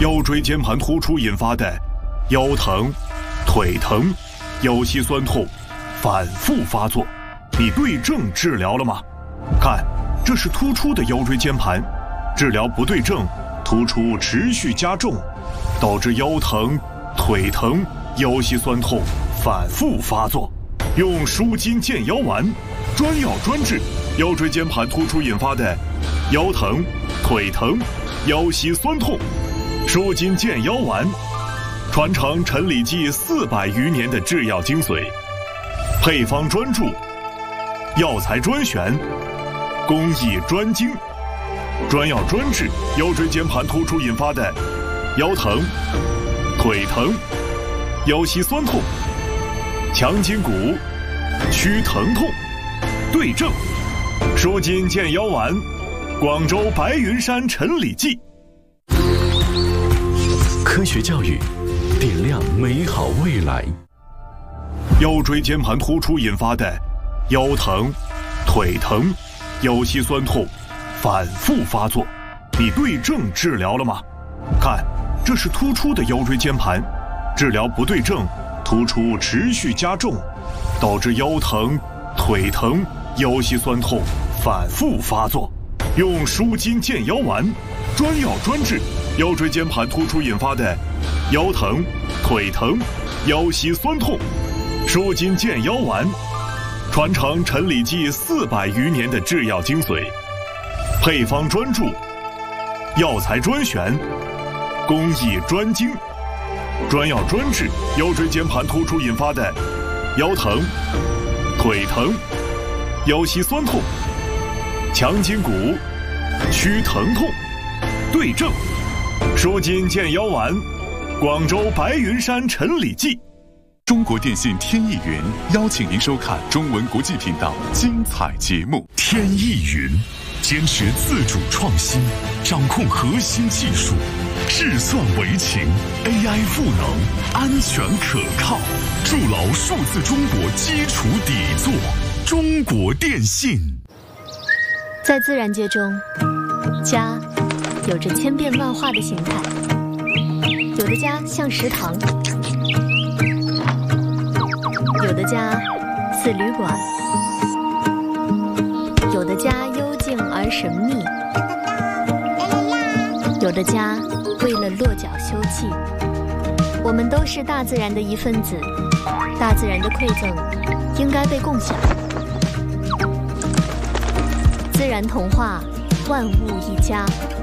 腰椎间盘突出引发的腰疼、腿疼、腰膝酸痛反复发作，你对症治疗了吗？看，这是突出的腰椎间盘，治疗不对症，突出持续加重，导致腰疼、腿疼、腰膝酸痛反复发作。用舒筋健腰丸，专药专治腰椎间盘突出引发的腰疼、腿疼、腰膝酸痛。舒筋健腰丸，传承陈李济400余年的制药精髓，配方专注，药材专选，工艺专精，专药专治腰椎间盘突出引发的腰疼、腿疼、腰膝酸痛，强筋骨，祛疼痛，对症。舒筋健腰丸，广州白云山陈李济。 科学教育，点亮美好未来。 腰椎间盘突出引发的腰疼、腿疼、腰膝酸痛反复发作，你对症治疗了吗？看，这是突出的腰椎间盘，治疗不对症，突出持续加重，导致腰疼、腿疼、腰膝酸痛反复发作。用舒筋健腰丸，专药专治腰椎间盘突出引发的腰疼、腿疼、腰膝酸痛。舒筋健腰丸，传承陈李济400余年的制药精髓，配方专注，药材专选，工艺专精，专药专治腰椎间盘突出引发的腰疼、腿疼、腰膝酸痛，强筋骨，祛疼痛，对症。舒筋健腰丸，广州白云山陈李济。 中国电信天翼云邀请您收看中文国际频道精彩节目。 天翼云坚持自主创新，掌控核心技术，智算为情 ，AI 赋能，安全可靠，筑牢数字中国基础底座。中国电信。 在自然界中，家有着千变万化的形态，有的家像食堂，有的家似旅馆，有的家幽静而神秘，有的家为了落脚休憩。我们都是大自然的一份子，大自然的馈赠应该被共享。自然童话，万物一家。